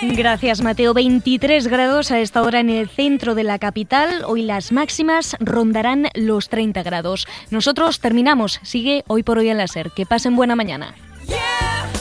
Gracias, Mateo. 23 grados a esta hora en el centro de la capital. Hoy las máximas rondarán los 30 grados. Nosotros terminamos. Sigue Hoy por Hoy en la SER. Que pasen buena mañana.